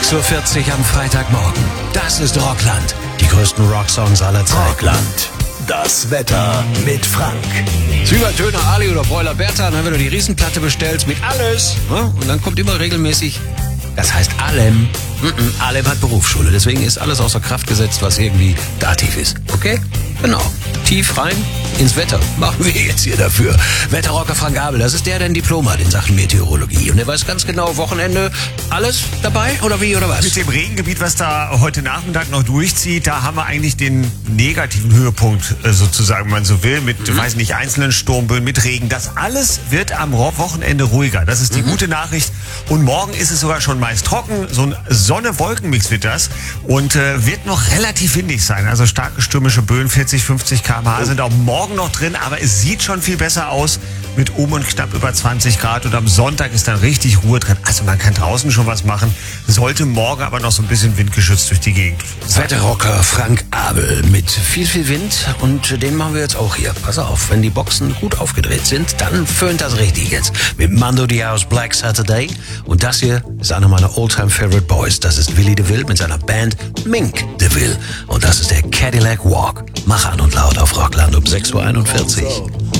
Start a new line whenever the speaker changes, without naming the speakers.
6:40 Uhr am Freitagmorgen. Das ist Rockland. Die größten Rocksongs aller Zeiten.
Rockland. Das Wetter mit Frank.
Zwiebeltöner Ali oder Broiler Bertha, wenn du die Riesenplatte bestellst mit alles. Und dann kommt immer regelmäßig, das heißt Alem. Alem hat Berufsschule, deswegen ist alles außer Kraft gesetzt, was irgendwie Dativ ist. Okay? Genau. Tief rein ins Wetter. Machen wir jetzt hier dafür. Wetterrocker Frank Abel, das ist der ein Diplom hat in Sachen Meteorologie. Und der weiß ganz genau, Wochenende, alles dabei oder wie oder was?
Mit dem Regengebiet, was da heute Nachmittag noch durchzieht, da haben wir eigentlich den negativen Höhepunkt sozusagen, wenn man so will, mit, weiß nicht, einzelnen Sturmböen, mit Regen. Das alles wird am Wochenende ruhiger. Das ist die gute Nachricht. Und morgen ist es sogar schon meist trocken. So ein Sonne-Wolken-Mix wird das. Und wird noch relativ windig sein. Also starke stürmische Böen, 40, 50 km/h sind auch morgen noch drin. Aber es sieht schon viel besser aus mit und knapp über 20 Grad. Und am Sonntag ist dann richtig Ruhe drin. Also man kann draußen schon was machen. Sollte morgen aber noch so ein bisschen windgeschützt durch die Gegend.
Wetterrocker Frank Abel mit viel, viel Wind. Und den machen wir jetzt auch hier. Pass auf, wenn die Boxen gut aufgedreht sind, dann föhnt das richtig jetzt. Mit Mando Diao's Black Saturday. Und das hier ist einer meiner All-Time-Favorite Boys. Das ist Willy DeVille mit seiner Band Mink DeVille. Und das ist der Cadillac Walk. Mach an und laut auf Rockland um 6:41 Uhr.